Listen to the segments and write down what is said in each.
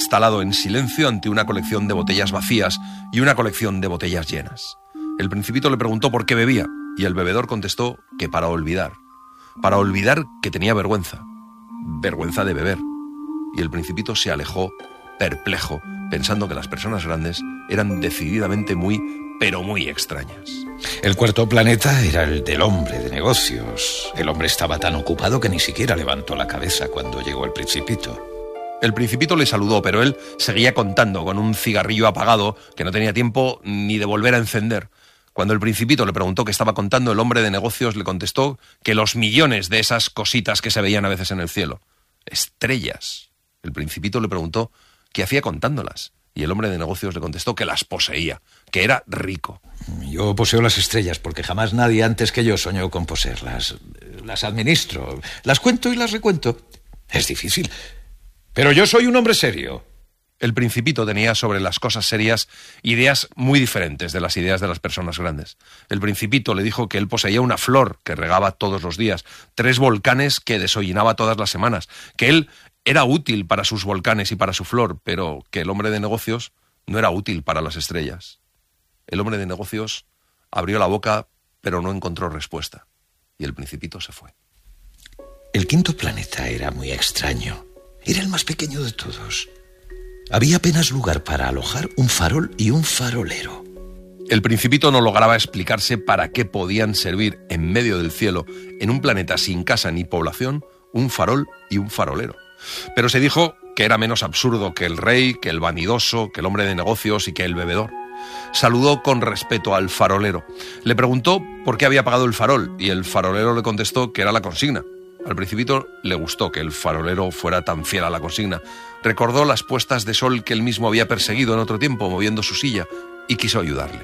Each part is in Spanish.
instalado en silencio ante una colección de botellas vacías y una colección de botellas llenas. El Principito le preguntó por qué bebía, y el bebedor contestó que para olvidar que tenía vergüenza de beber. Y el Principito se alejó perplejo, pensando que las personas grandes eran decididamente muy, pero muy extrañas. El cuarto planeta era el del hombre de negocios. El hombre estaba tan ocupado que ni siquiera levantó la cabeza cuando llegó el Principito. El Principito le saludó, pero él seguía contando con un cigarrillo apagado que no tenía tiempo ni de volver a encender. Cuando el Principito le preguntó qué estaba contando, el hombre de negocios le contestó que los millones de esas cositas que se veían a veces en el cielo. Estrellas. El Principito le preguntó qué hacía contándolas, y el hombre de negocios le contestó que las poseía, que era rico. Yo poseo las estrellas porque jamás nadie antes que yo soñó con poseerlas. Las administro, las cuento y las recuento. Es difícil, pero yo soy un hombre serio. El Principito tenía sobre las cosas serias ideas muy diferentes de las ideas de las personas grandes. El Principito le dijo que él poseía una flor que regaba todos los días, 3 volcanes que desollinaba todas las semanas, que él era útil para sus volcanes y para su flor, pero que el hombre de negocios no era útil para las estrellas. El hombre de negocios abrió la boca, pero no encontró respuesta, y el Principito se fue. El quinto planeta era muy extraño. Era el más pequeño de todos. Había apenas lugar para alojar un farol y un farolero. El Principito no lograba explicarse para qué podían servir en medio del cielo, en un planeta sin casa ni población, un farol y un farolero. Pero se dijo que era menos absurdo que el rey, que el vanidoso, que el hombre de negocios y que el bebedor. Saludó con respeto al farolero. Le preguntó por qué había apagado el farol, y el farolero le contestó que era la consigna. Al Principito le gustó que el farolero fuera tan fiel a la consigna. Recordó las puestas de sol que él mismo había perseguido en otro tiempo, moviendo su silla, y quiso ayudarle.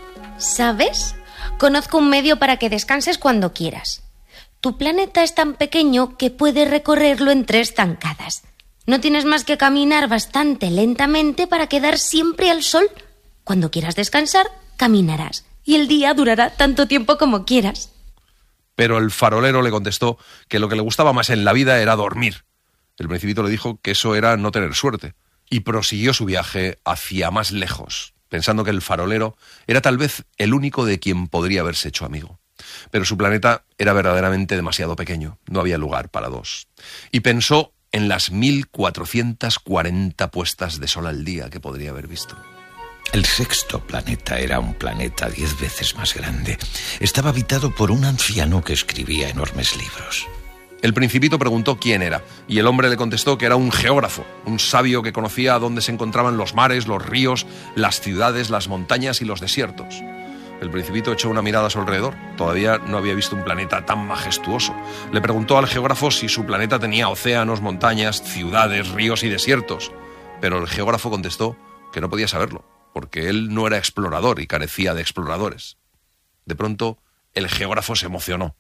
¿Sabes? Conozco un medio para que descanses cuando quieras. Tu planeta es tan pequeño que puedes recorrerlo en 3 zancadas. No tienes más que caminar bastante lentamente para quedar siempre al sol. Cuando quieras descansar, caminarás, y el día durará tanto tiempo como quieras. Pero el farolero le contestó que lo que le gustaba más en la vida era dormir. El Principito le dijo que eso era no tener suerte, y prosiguió su viaje hacia más lejos, pensando que el farolero era tal vez el único de quien podría haberse hecho amigo. Pero su planeta era verdaderamente demasiado pequeño, no había lugar para 2. Y pensó en las 1440 puestas de sol al día que podría haber visto. El sexto planeta era un planeta 10 veces más grande. Estaba habitado por un anciano que escribía enormes libros. El Principito preguntó quién era, y el hombre le contestó que era un geógrafo, un sabio que conocía dónde se encontraban los mares, los ríos, las ciudades, las montañas y los desiertos. El Principito echó una mirada a su alrededor. Todavía no había visto un planeta tan majestuoso. Le preguntó al geógrafo si su planeta tenía océanos, montañas, ciudades, ríos y desiertos. Pero el geógrafo contestó que no podía saberlo, porque él no era explorador y carecía de exploradores. De pronto, el geógrafo se emocionó.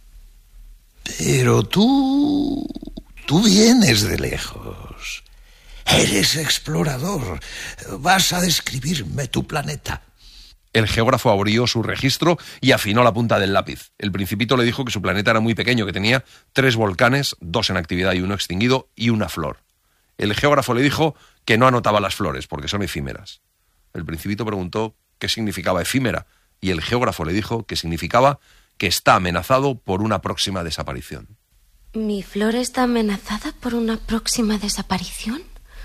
Pero tú vienes de lejos. Eres explorador. Vas a describirme tu planeta. El geógrafo abrió su registro y afinó la punta del lápiz. El Principito le dijo que su planeta era muy pequeño, que tenía 3 volcanes, 2 en actividad y 1 extinguido, y una flor. El geógrafo le dijo que no anotaba las flores, porque son efímeras. El Principito preguntó qué significaba efímera, y el geógrafo le dijo que significaba que está amenazado por una próxima desaparición. ¿Mi flor está amenazada por una próxima desaparición?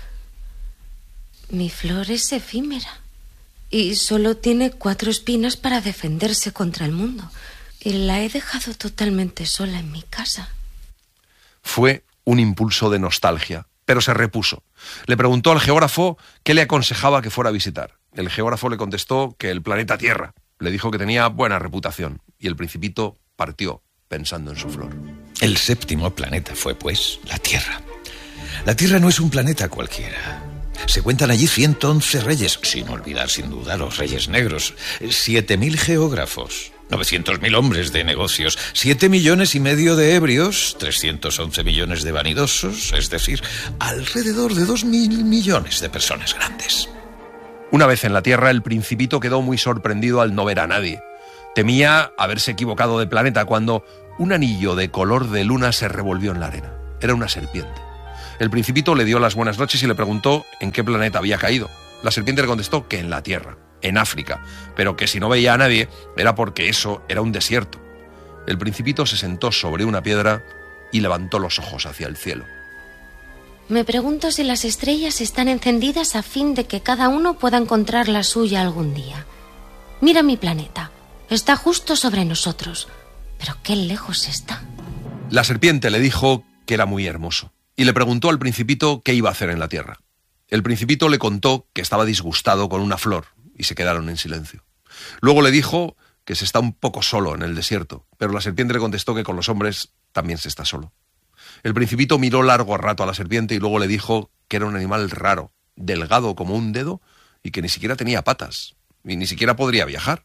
Mi flor es efímera y solo tiene 4 espinas para defenderse contra el mundo, y la he dejado totalmente sola en mi casa. Fue un impulso de nostalgia, pero se repuso. Le preguntó al geógrafo qué le aconsejaba que fuera a visitar. El geógrafo le contestó que el planeta Tierra. Le dijo que tenía buena reputación, y el Principito partió pensando en su flor. El séptimo planeta fue, pues, la Tierra. La Tierra no es un planeta cualquiera. Se cuentan allí 111 reyes, sin olvidar sin duda los reyes negros, 7.000 geógrafos, 900.000 hombres de negocios, 7,5 millones de ebrios, 311 millones de vanidosos, es decir, alrededor de 2.000 millones de personas grandes. Una vez en la Tierra, el Principito quedó muy sorprendido al no ver a nadie. Temía haberse equivocado de planeta cuando un anillo de color de luna se revolvió en la arena. Era una serpiente. El Principito le dio las buenas noches y le preguntó en qué planeta había caído. La serpiente le contestó que en la Tierra, en África, pero que si no veía a nadie era porque eso era un desierto. El Principito se sentó sobre una piedra y levantó los ojos hacia el cielo. Me pregunto si las estrellas están encendidas a fin de que cada uno pueda encontrar la suya algún día. Mira mi planeta. Está justo sobre nosotros. Pero qué lejos está. La serpiente le dijo que era muy hermoso y le preguntó al Principito qué iba a hacer en la Tierra. El Principito le contó que estaba disgustado con una flor y se quedaron en silencio. Luego le dijo que se está un poco solo en el desierto, pero la serpiente le contestó que con los hombres también se está solo. El Principito miró largo rato a la serpiente y luego le dijo que era un animal raro, delgado como un dedo y que ni siquiera tenía patas y ni siquiera podría viajar.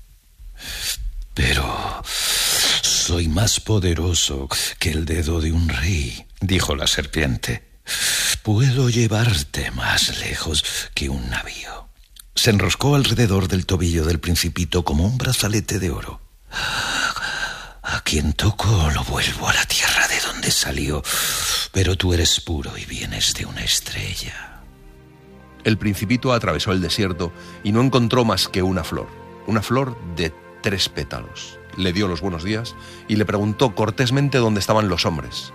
Pero soy más poderoso que el dedo de un rey, dijo la serpiente. Puedo llevarte más lejos que un navío. Se enroscó alrededor del tobillo del Principito como un brazalete de oro. A quien toco lo vuelvo a la tierra de donde salió, pero tú eres puro y vienes de una estrella. El Principito atravesó el desierto y no encontró más que una flor de 3 pétalos. Le dio los buenos días y le preguntó cortésmente dónde estaban los hombres.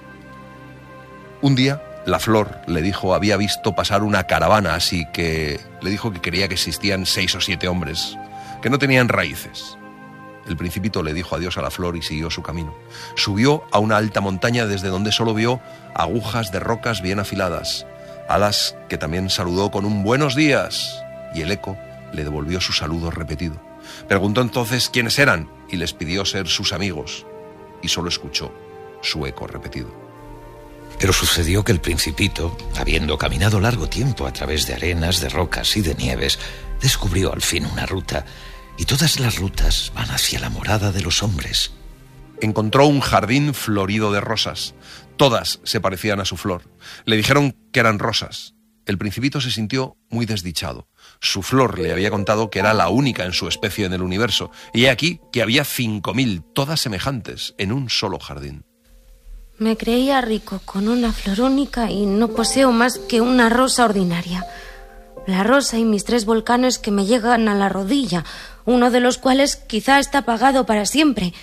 Un día, la flor, le dijo, había visto pasar una caravana, así que le dijo que creía que existían 6 o 7 hombres, que no tenían raíces. El Principito le dijo adiós a la flor y siguió su camino. Subió a una alta montaña desde donde solo vio agujas de rocas bien afiladas, a las que también saludó con un buenos días, y el eco le devolvió su saludo repetido. Preguntó entonces quiénes eran y les pidió ser sus amigos, y solo escuchó su eco repetido. Pero sucedió que el Principito, habiendo caminado largo tiempo a través de arenas, de rocas y de nieves, descubrió al fin una ruta, y todas las rutas van hacia la morada de los hombres. Encontró un jardín florido de rosas. Todas se parecían a su flor. Le dijeron que eran rosas. El Principito se sintió muy desdichado. Su flor le había contado que era la única en su especie en el universo, y he aquí que había 5000, todas semejantes, en un solo jardín. Me creía rico con una flor única y no poseo más que una rosa ordinaria. La rosa y mis 3 volcanes que me llegan a la rodilla, uno de los cuales quizá está apagado para siempre.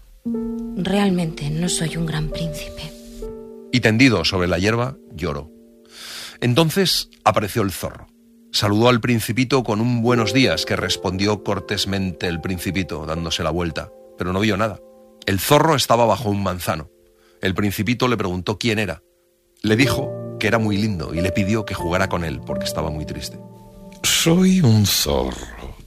Realmente no soy un gran príncipe. Y tendido sobre la hierba, lloró. Entonces apareció el zorro. Saludó al Principito con un buenos días que respondió cortésmente el Principito, dándose la vuelta, pero no vio nada. El zorro estaba bajo un manzano. El Principito le preguntó quién era. Le dijo que era muy lindo y le pidió que jugara con él porque estaba muy triste. Soy un zorro.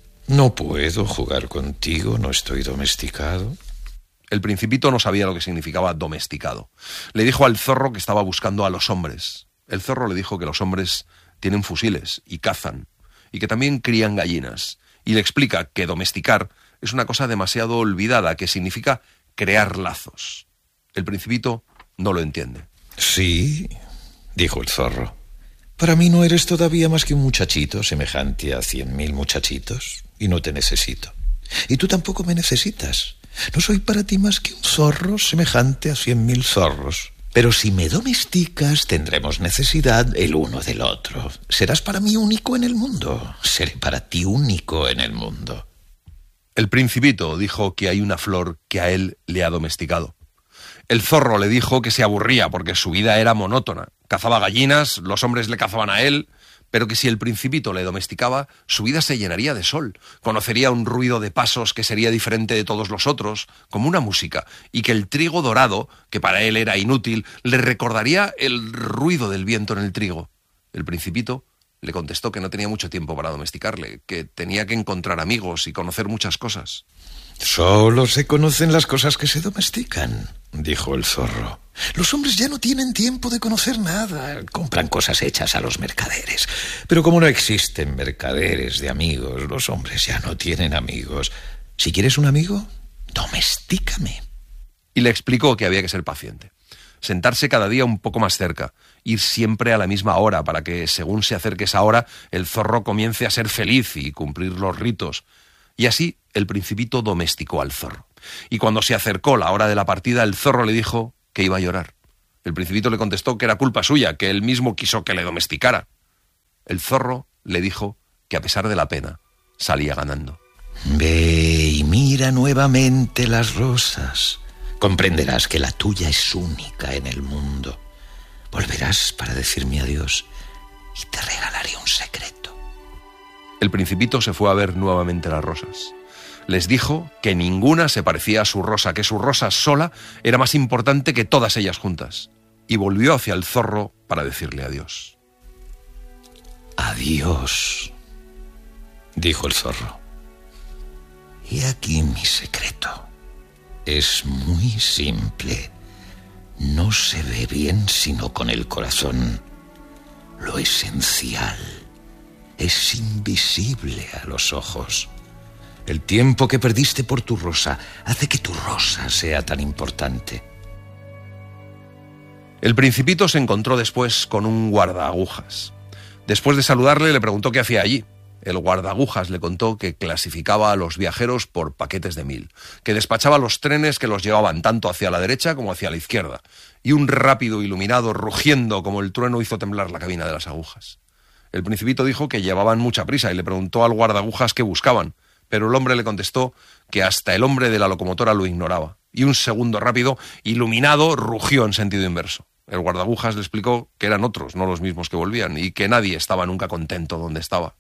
No puedo jugar contigo, no estoy domesticado. El Principito no sabía lo que significaba domesticado. Le dijo al zorro que estaba buscando a los hombres. El zorro le dijo que los hombres tienen fusiles y cazan, y que también crían gallinas. Y le explica que domesticar es una cosa demasiado olvidada, que significa crear lazos. El Principito no lo entiende. Sí, dijo el zorro. Para mí no eres todavía más que un muchachito semejante a 100.000 muchachitos, y no te necesito. Y tú tampoco me necesitas. No soy para ti más que un zorro semejante a 100.000 zorros. Pero si me domesticas, tendremos necesidad el uno del otro. Serás para mí único en el mundo. Seré para ti único en el mundo. El Principito dijo que hay una flor que a él le ha domesticado. El zorro le dijo que se aburría porque su vida era monótona. Cazaba gallinas, los hombres le cazaban a él, pero que si el Principito le domesticaba, su vida se llenaría de sol. Conocería un ruido de pasos que sería diferente de todos los otros, como una música, y que el trigo dorado, que para él era inútil, le recordaría el ruido del viento en el trigo. El Principito le contestó que no tenía mucho tiempo para domesticarle, que tenía que encontrar amigos y conocer muchas cosas. Solo se conocen las cosas que se domestican, dijo el zorro. Los hombres ya no tienen tiempo de conocer nada. Compran cosas hechas a los mercaderes. Pero como no existen mercaderes de amigos, los hombres ya no tienen amigos. Si quieres un amigo, domestícame. Y le explicó que había que ser paciente. Sentarse cada día un poco más cerca, ir siempre a la misma hora para que, según se acerque esa hora, el zorro comience a ser feliz y cumplir los ritos. Y así el Principito domesticó al zorro. Y cuando se acercó la hora de la partida, el zorro le dijo que iba a llorar. El Principito le contestó que era culpa suya, que él mismo quiso que le domesticara. El zorro le dijo que a pesar de la pena, salía ganando. Ve y mira nuevamente las rosas. Comprenderás que la tuya es única en el mundo. Volverás para decirme adiós y te regalaré un secreto. El Principito se fue a ver nuevamente las rosas. Les dijo que ninguna se parecía a su rosa, que su rosa sola era más importante que todas ellas juntas. Y volvió hacia el zorro para decirle adiós. Adiós, dijo el zorro. Y aquí mi secreto. Es muy simple. No se ve bien sino con el corazón. Lo esencial es invisible a los ojos. El tiempo que perdiste por tu rosa hace que tu rosa sea tan importante. El Principito se encontró después con un guardaagujas. Después de saludarle, le preguntó qué hacía allí. El guardaagujas le contó que clasificaba a los viajeros por paquetes de 1000, que despachaba los trenes que los llevaban tanto hacia la derecha como hacia la izquierda, y un rápido iluminado rugiendo como el trueno hizo temblar la cabina de las agujas. El Principito dijo que llevaban mucha prisa y le preguntó al guardaagujas qué buscaban, pero el hombre le contestó que hasta el hombre de la locomotora lo ignoraba, y un segundo rápido, iluminado, rugió en sentido inverso. El guardaagujas le explicó que eran otros, no los mismos que volvían, y que nadie estaba nunca contento donde estaba.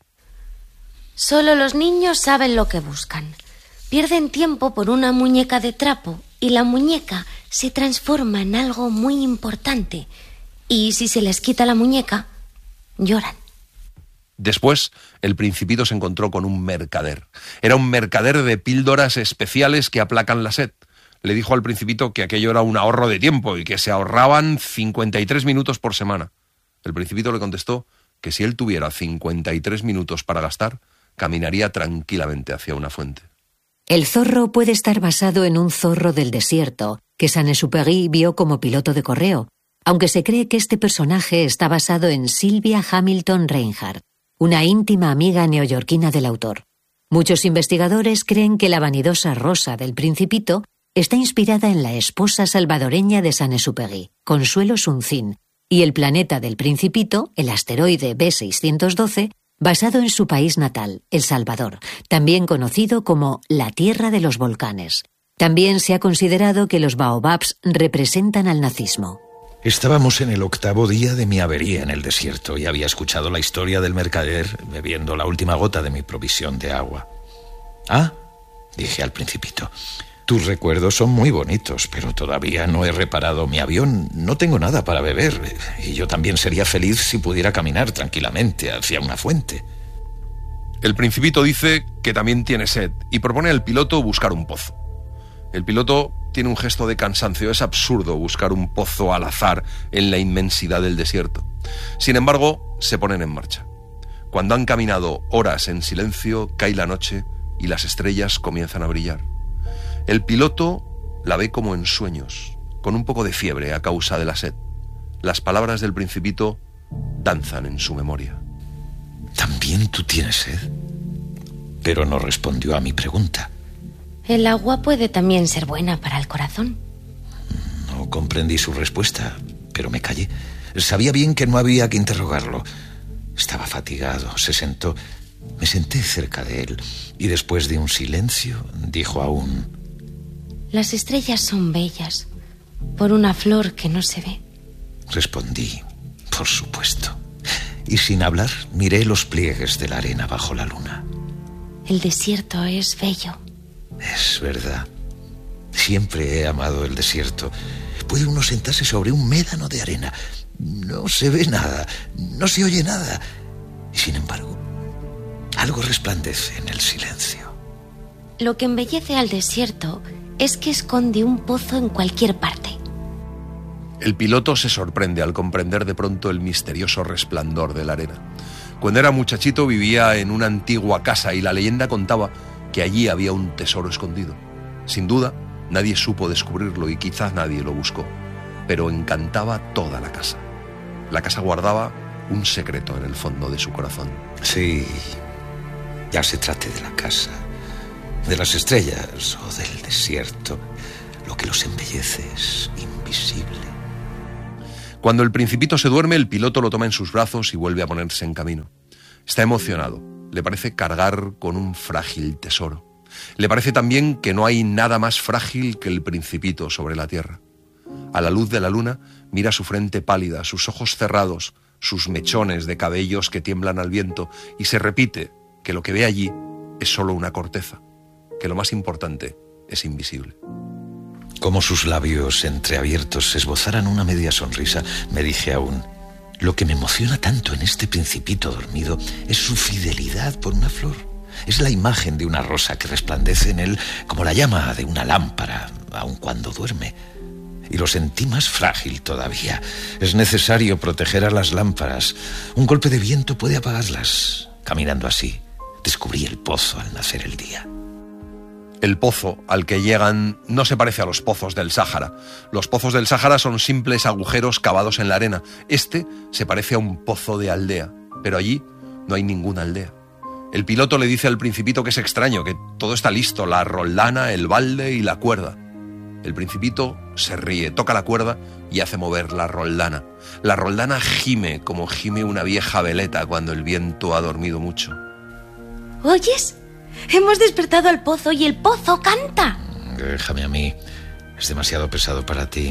Solo los niños saben lo que buscan. Pierden tiempo por una muñeca de trapo y la muñeca se transforma en algo muy importante. Y si se les quita la muñeca, lloran. Después, el Principito se encontró con un mercader. Era un mercader de píldoras especiales que aplacan la sed. Le dijo al Principito que aquello era un ahorro de tiempo y que se ahorraban 53 minutos por semana. El Principito le contestó que si él tuviera 53 minutos para gastar, caminaría tranquilamente hacia una fuente. El zorro puede estar basado en un zorro del desierto que Saint-Exupéry vio como piloto de correo, aunque se cree que este personaje está basado en Sylvia Hamilton Reinhardt, una íntima amiga neoyorquina del autor. Muchos investigadores creen que la vanidosa rosa del Principito está inspirada en la esposa salvadoreña de Saint-Exupéry, Consuelo Sunzin, y el planeta del Principito, el asteroide B612, basado en su país natal, El Salvador, también conocido como la Tierra de los Volcanes. También se ha considerado que los baobabs representan al nazismo. Estábamos en el 8º día de mi avería en el desierto y había escuchado la historia del mercader bebiendo la última gota de mi provisión de agua. Ah, dije al Principito, tus recuerdos son muy bonitos, pero todavía no he reparado mi avión, no tengo nada para beber, y yo también sería feliz si pudiera caminar tranquilamente hacia una fuente. El Principito dice que también tiene sed y propone al piloto buscar un pozo. El piloto tiene un gesto de cansancio, es absurdo buscar un pozo al azar en la inmensidad del desierto. Sin embargo, se ponen en marcha. Cuando han caminado horas en silencio, cae la noche y las estrellas comienzan a brillar. El piloto la ve como en sueños, con un poco de fiebre a causa de la sed. Las palabras del Principito danzan en su memoria. ¿También tú tienes sed? Pero no respondió a mi pregunta. El agua puede también ser buena para el corazón. No comprendí su respuesta, pero me callé. Sabía bien que no había que interrogarlo. Estaba fatigado, se sentó. Me senté cerca de él y después de un silencio dijo aún: Las estrellas son bellas por una flor que no se ve. Respondí: por supuesto. Y sin hablar miré los pliegues de la arena bajo la luna. El desierto es bello. Es verdad. Siempre he amado el desierto. Puede uno sentarse sobre un médano de arena. No se ve nada, no se oye nada. Y sin embargo, algo resplandece en el silencio. Lo que embellece al desierto es que esconde un pozo en cualquier parte. El piloto se sorprende al comprender de pronto el misterioso resplandor de la arena. Cuando era muchachito vivía en una antigua casa y la leyenda contaba que allí había un tesoro escondido. Sin duda, nadie supo descubrirlo y quizás nadie lo buscó, pero encantaba toda la casa. La casa guardaba un secreto en el fondo de su corazón. Sí, ya se trate de la casa, de las estrellas o del desierto, lo que los embellece es invisible. Cuando el Principito se duerme, el piloto lo toma en sus brazos y vuelve a ponerse en camino. Está emocionado. Le parece cargar con un frágil tesoro. Le parece también que no hay nada más frágil que el Principito sobre la tierra. A la luz de la luna mira su frente pálida, sus ojos cerrados, sus mechones de cabellos que tiemblan al viento, y se repite que lo que ve allí es solo una corteza, que lo más importante es invisible. Como sus labios entreabiertos esbozaran una media sonrisa, me dije aún: lo que me emociona tanto en este Principito dormido es su fidelidad por una flor. Es la imagen de una rosa que resplandece en él como la llama de una lámpara, aun cuando duerme. Y lo sentí más frágil todavía. Es necesario proteger a las lámparas. Un golpe de viento puede apagarlas. Caminando así, descubrí el pozo al nacer el día. El pozo al que llegan no se parece a los pozos del Sáhara. Los pozos del Sáhara son simples agujeros cavados en la arena. Este se parece a un pozo de aldea, pero allí no hay ninguna aldea. El piloto le dice al Principito que es extraño, que todo está listo, la roldana, el balde y la cuerda. El Principito se ríe, toca la cuerda y hace mover la roldana. La roldana gime como gime una vieja veleta cuando el viento ha dormido mucho. ¿Oyes? Hemos despertado al pozo y el pozo canta. Déjame a mí, es demasiado pesado para ti.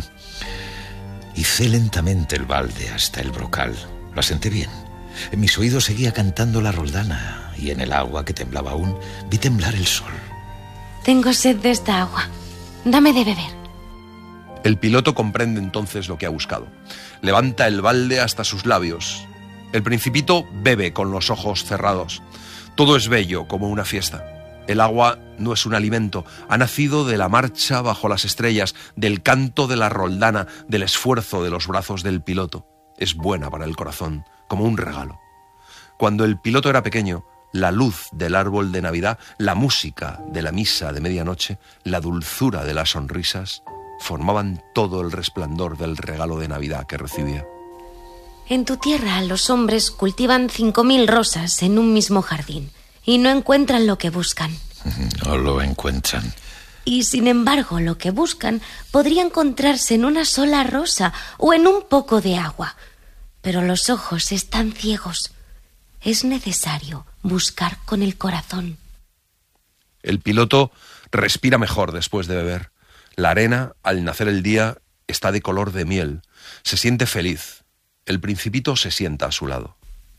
Hice lentamente el balde hasta el brocal. Lo asenté bien. En mis oídos seguía cantando la roldana y en el agua, que temblaba aún, vi temblar el sol. Tengo sed de esta agua. Dame de beber. El piloto comprende entonces lo que ha buscado. Levanta el balde hasta sus labios. El Principito bebe con los ojos cerrados. Todo es bello como una fiesta. El agua no es un alimento. Ha nacido de la marcha bajo las estrellas, del canto de la roldana, del esfuerzo de los brazos del piloto. Es buena para el corazón, como un regalo. Cuando el piloto era pequeño, la luz del árbol de Navidad, la música de la misa de medianoche, la dulzura de las sonrisas, formaban todo el resplandor del regalo de Navidad que recibía. En tu tierra los hombres cultivan 5000 rosas en un mismo jardín y no encuentran lo que buscan. No lo encuentran. Y sin embargo, lo que buscan podría encontrarse en una sola rosa o en un poco de agua. Pero los ojos están ciegos. Es necesario buscar con el corazón. El piloto respira mejor después de beber. La arena, al nacer el día, está de color de miel. Se siente feliz. El Principito se sienta a su lado.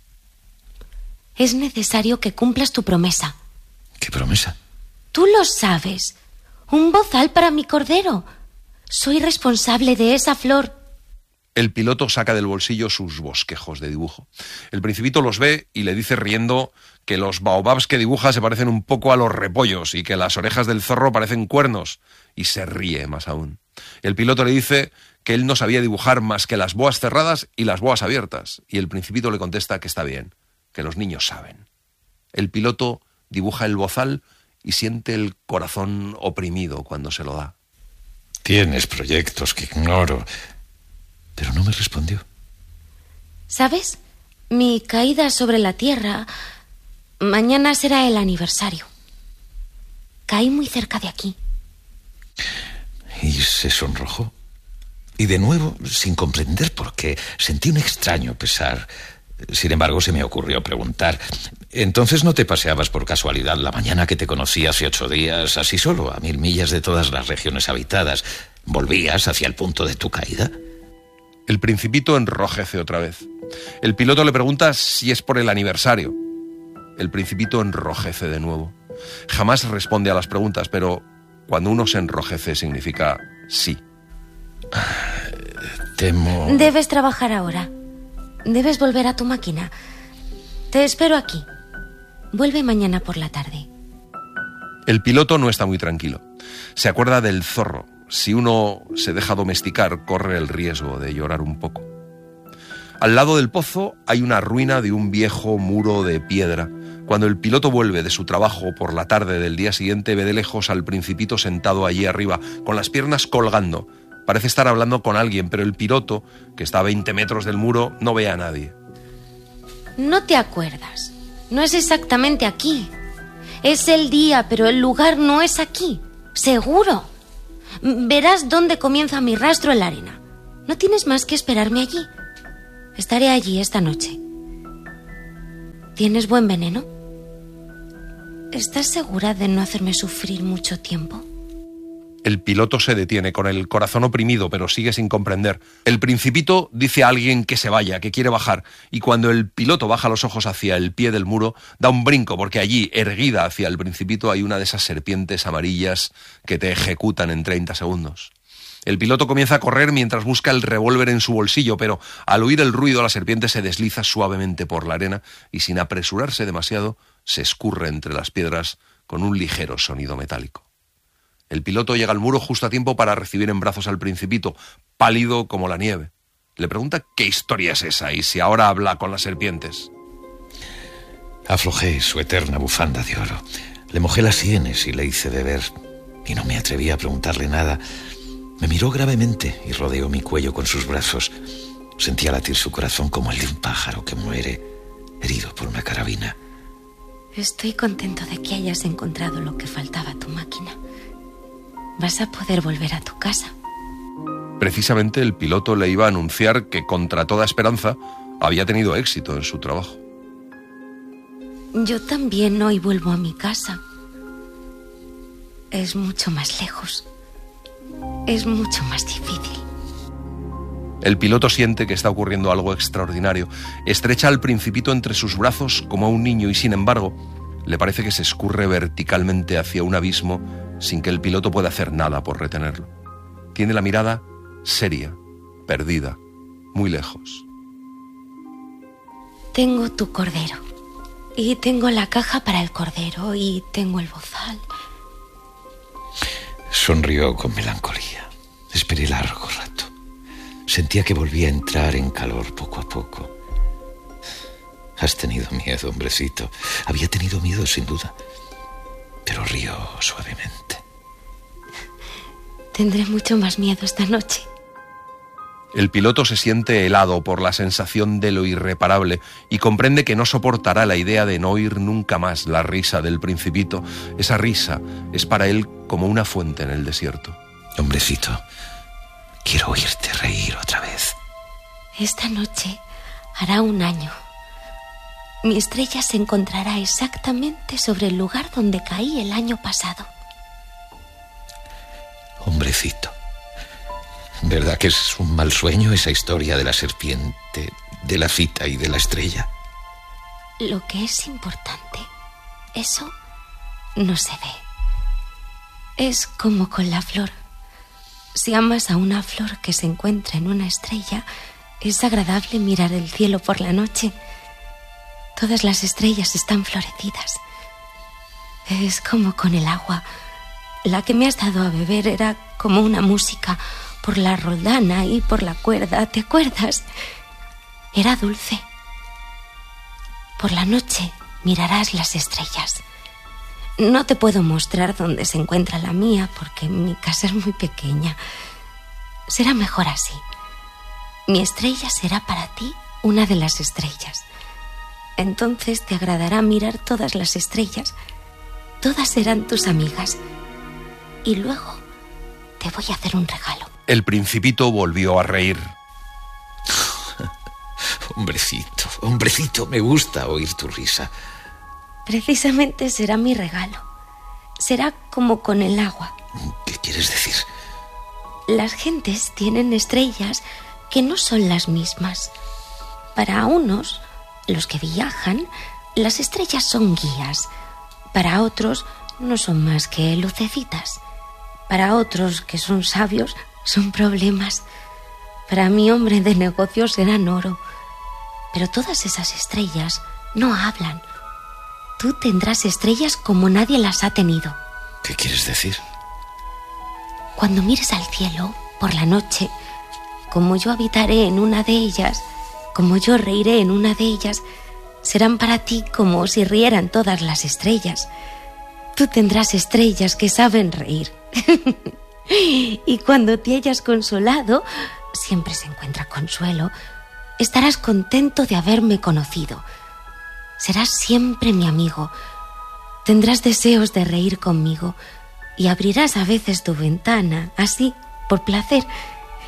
Es necesario que cumplas tu promesa. ¿Qué promesa? Tú lo sabes. Un bozal para mi cordero. Soy responsable de esa flor. El piloto saca del bolsillo sus bosquejos de dibujo. El Principito los ve y le dice riendo que los baobabs que dibuja se parecen un poco a los repollos y que las orejas del zorro parecen cuernos, y se ríe más aún. El piloto le dice que él no sabía dibujar más que las boas cerradas y las boas abiertas, y el Principito le contesta que está bien, que los niños saben. El piloto dibuja el bozal y siente el corazón oprimido cuando se lo da. Tienes proyectos que ignoro. Pero no me respondió. ¿Sabes? Mi caída sobre la tierra... Mañana será el aniversario. Caí muy cerca de aquí. Y se sonrojó. Y de nuevo, sin comprender por qué, sentí un extraño pesar. Sin embargo, se me ocurrió preguntar: ¿entonces no te paseabas por casualidad la mañana que te conocí hace 8 días, así solo, a 1000 millas de todas las regiones habitadas? ¿Volvías hacia el punto de tu caída? El Principito enrojece otra vez. El piloto le pregunta si es por el aniversario. El Principito enrojece de nuevo. Jamás responde a las preguntas, pero cuando uno se enrojece significa sí. Temo... Debes trabajar ahora. Debes volver a tu máquina. Te espero aquí. Vuelve mañana por la tarde. El piloto no está muy tranquilo. Se acuerda del zorro. Si uno se deja domesticar, corre el riesgo de llorar un poco. Al lado del pozo hay una ruina de un viejo muro de piedra. Cuando el piloto vuelve de su trabajo por la tarde del día siguiente, ve de lejos al Principito sentado allí arriba, con las piernas colgando. Parece estar hablando con alguien, pero el piloto, que está a 20 metros del muro, no ve a nadie. No te acuerdas. No es exactamente aquí. Es el día, pero el lugar no es aquí. Seguro. Verás dónde comienza mi rastro en la arena. No tienes más que esperarme allí. Estaré allí esta noche. ¿Tienes buen veneno? ¿Estás segura de no hacerme sufrir mucho tiempo? El piloto se detiene con el corazón oprimido, pero sigue sin comprender. El Principito dice a alguien que se vaya, que quiere bajar, y cuando el piloto baja los ojos hacia el pie del muro, da un brinco, porque allí, erguida hacia el Principito, hay una de esas serpientes amarillas que te ejecutan en 30 segundos. El piloto comienza a correr mientras busca el revólver en su bolsillo, pero al oír el ruido la serpiente se desliza suavemente por la arena y sin apresurarse demasiado se escurre entre las piedras con un ligero sonido metálico. El piloto llega al muro justo a tiempo para recibir en brazos al Principito, pálido como la nieve. Le pregunta qué historia es esa y si ahora habla con las serpientes. Aflojé su eterna bufanda de oro, le mojé las sienes y le hice beber, y no me atreví a preguntarle nada. Me miró gravemente y rodeó mi cuello con sus brazos. Sentía latir su corazón como el de un pájaro que muere, herido por una carabina. Estoy contento de que hayas encontrado lo que faltaba a tu máquina. Vas a poder volver a tu casa. Precisamente el piloto le iba a anunciar que, contra toda esperanza, había tenido éxito en su trabajo. Yo también hoy vuelvo a mi casa. Es mucho más lejos. Es mucho más difícil. El piloto siente que está ocurriendo algo extraordinario. Estrecha al Principito entre sus brazos como a un niño y, sin embargo, le parece que se escurre verticalmente hacia un abismo sin que el piloto pueda hacer nada por retenerlo. Tiene la mirada seria, perdida, muy lejos. Tengo tu cordero. Y tengo la caja para el cordero. Y tengo el bozal. Sonrió con melancolía. Esperé largo rato. Sentía que volvía a entrar en calor poco a poco. Has tenido miedo, hombrecito. Había tenido miedo, sin duda. Pero rió suavemente. Tendré mucho más miedo esta noche. El piloto se siente helado por la sensación de lo irreparable y comprende que no soportará la idea de no oír nunca más la risa del Principito. Esa risa es para él como una fuente en el desierto. Hombrecito, quiero oírte reír otra vez. Esta noche hará 1 año. Mi estrella se encontrará exactamente sobre el lugar donde caí el año pasado. Hombrecito, ¿verdad que es un mal sueño esa historia de la serpiente, de la cita y de la estrella? Lo que es importante, eso no se ve. Es como con la flor. Si amas a una flor que se encuentra en una estrella, es agradable mirar el cielo por la noche. Todas las estrellas están florecidas. Es como con el agua. La que me has dado a beber era como una música por la roldana y por la cuerda, ¿te acuerdas? Era dulce. Por la noche mirarás las estrellas. No te puedo mostrar dónde se encuentra la mía porque mi casa es muy pequeña. Será mejor así. Mi estrella será para ti una de las estrellas. Entonces te agradará mirar todas las estrellas. Todas serán tus amigas. Y luego te voy a hacer un regalo. El Principito volvió a reír. Hombrecito, hombrecito, me gusta oír tu risa. Precisamente será mi regalo. Será como con el agua. ¿Qué quieres decir? Las gentes tienen estrellas que no son las mismas. Para unos, los que viajan, las estrellas son guías. Para otros, no son más que lucecitas. Para otros, que son sabios, son problemas. Para mi hombre de negocios serán oro. Pero todas esas estrellas no hablan. Tú tendrás estrellas como nadie las ha tenido. ¿Qué quieres decir? Cuando mires al cielo, por la noche, como yo habitaré en una de ellas, como yo reiré en una de ellas, serán para ti como si rieran todas las estrellas. Tú tendrás estrellas que saben reír. Y cuando te hayas consolado, siempre se encuentra consuelo, estarás contento de haberme conocido. Serás siempre mi amigo. Tendrás deseos de reír conmigo y abrirás a veces tu ventana, así, por placer,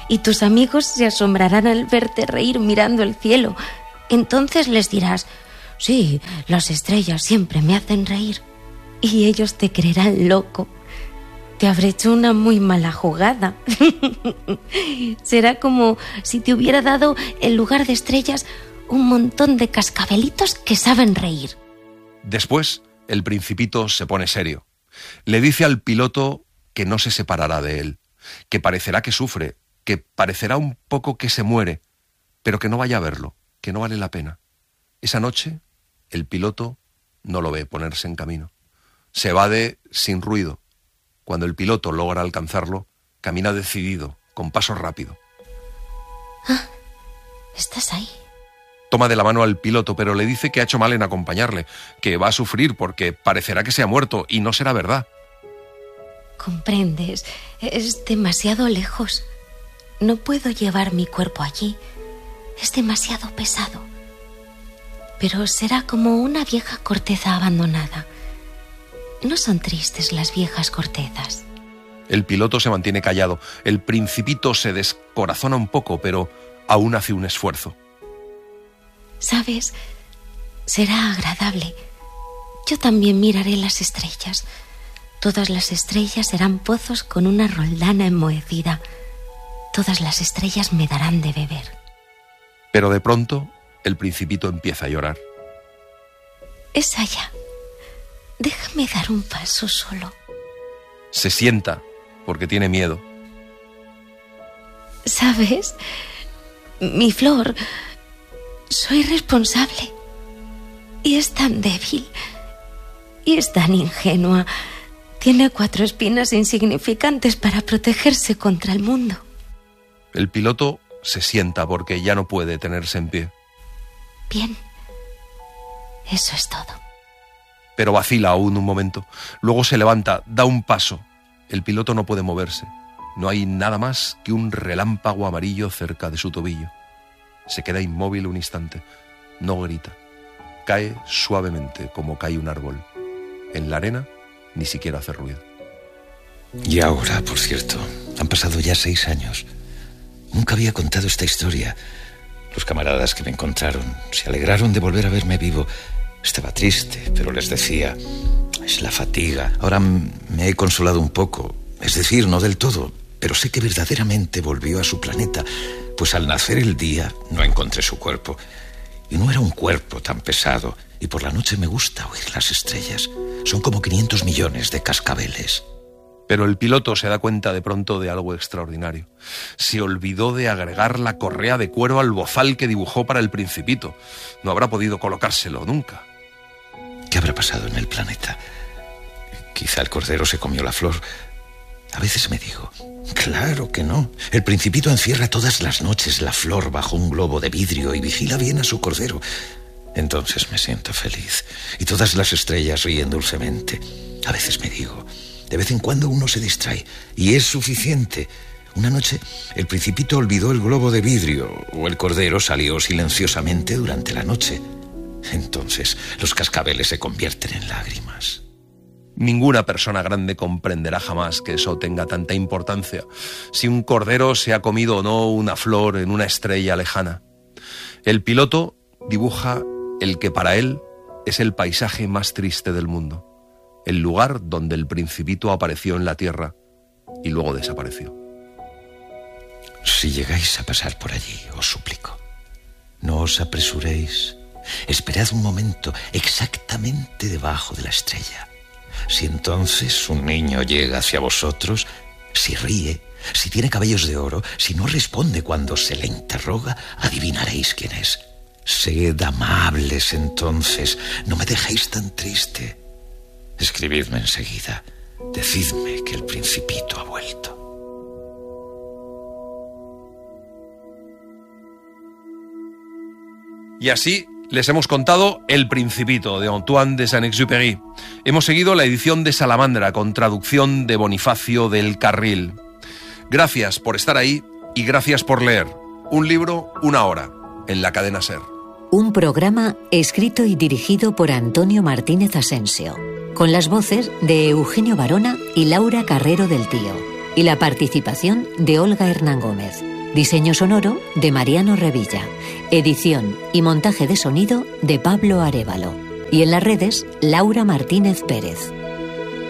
y tus amigos se asombrarán al verte reír mirando el cielo. Entonces les dirás: sí, las estrellas siempre me hacen reír. Y ellos te creerán loco. Te habré hecho una muy mala jugada. Será como si te hubiera dado, en lugar de estrellas, un montón de cascabelitos que saben reír. Después, el Principito se pone serio. Le dice al piloto que no se separará de él, que parecerá que sufre, que parecerá un poco que se muere, pero que no vaya a verlo, que no vale la pena. Esa noche, el piloto no lo ve ponerse en camino. Se evade sin ruido. Cuando el piloto logra alcanzarlo, camina decidido, con paso rápido. Ah, ¿estás ahí? Toma de la mano al piloto, pero le dice que ha hecho mal en acompañarle, que va a sufrir porque parecerá que se ha muerto y no será verdad. Comprendes, es demasiado lejos. No puedo llevar mi cuerpo allí. Es demasiado pesado. Pero será como una vieja corteza abandonada. No son tristes las viejas cortezas. El piloto se mantiene callado. El Principito se descorazona un poco, pero aún hace un esfuerzo. ¿Sabes? Será agradable. Yo también miraré las estrellas. Todas las estrellas serán pozos con una roldana enmohecida. Todas las estrellas me darán de beber. Pero de pronto, el Principito empieza a llorar. Es allá. Déjame dar un paso solo. Se sienta, porque tiene miedo. ¿Sabes? Mi flor, soy responsable. Y es tan débil. Y es tan ingenua. Tiene 4 espinas insignificantes para protegerse contra el mundo. El piloto se sienta porque ya no puede tenerse en pie. Bien. Eso es todo. Pero vacila aún un momento. Luego se levanta, da un paso. El piloto no puede moverse. No hay nada más que un relámpago amarillo cerca de su tobillo. Se queda inmóvil un instante. No grita. Cae suavemente como cae un árbol. En la arena ni siquiera hace ruido. Y ahora, por cierto, han pasado ya 6 años. Nunca había contado esta historia. Los camaradas que me encontraron se alegraron de volver a verme vivo. Estaba triste, pero les decía: es la fatiga. Ahora me he consolado un poco. Es decir, no del todo, pero sé que verdaderamente volvió a su planeta, pues al nacer el día no encontré su cuerpo. Y no era un cuerpo tan pesado. Y por la noche me gusta oír las estrellas. Son como 500 millones de cascabeles. Pero el piloto se da cuenta de pronto de algo extraordinario. Se olvidó de agregar la correa de cuero al bozal que dibujó para el Principito. No habrá podido colocárselo nunca. ¿Qué habrá pasado en el planeta? Quizá el cordero se comió la flor. A veces me digo: claro que no. El Principito encierra todas las noches la flor bajo un globo de vidrio y vigila bien a su cordero. Entonces me siento feliz. Y todas las estrellas ríen dulcemente. A veces me digo: de vez en cuando uno se distrae y es suficiente. Una noche el Principito olvidó el globo de vidrio, o el cordero salió silenciosamente durante la noche. Entonces los cascabeles se convierten en lágrimas. Ninguna persona grande comprenderá jamás que eso tenga tanta importancia, si un cordero se ha comido o no una flor en una estrella lejana. El piloto dibuja el que para él es el paisaje más triste del mundo, el lugar donde el Principito apareció en la Tierra y luego desapareció. Si llegáis a pasar por allí, os suplico, no os apresuréis. Esperad un momento exactamente debajo de la estrella. Si entonces un niño llega hacia vosotros, si ríe, si tiene cabellos de oro, si no responde cuando se le interroga, adivinaréis quién es. Sed amables entonces, no me dejéis tan triste. Escribidme enseguida, decidme que el Principito ha vuelto. Y así les hemos contado El Principito, de Antoine de Saint-Exupéry. Hemos seguido la edición de Salamandra, con traducción de Bonifacio del Carril. Gracias por estar ahí y gracias por leer. Un libro, una hora, en la cadena SER. Un programa escrito y dirigido por Antonio Martínez Asensio, con las voces de Eugenio Barona y Laura Carrero del Tío, y la participación de Olga Hernán Gómez. Diseño sonoro de Mariano Revilla. Edición y montaje de sonido de Pablo Arévalo. Y en las redes, Laura Martínez Pérez.